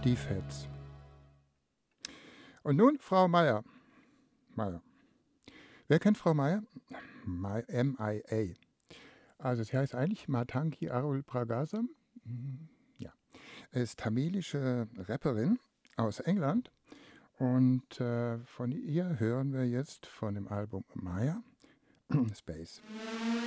Die Feds. Und nun Frau Meier. Meier. Wer kennt Frau Meier? M-I-A. Also sie heißt eigentlich Matangi Arul Pragasam. Ja. Ist tamilische Rapperin aus England. Und von ihr hören wir jetzt von dem Album Maya Space.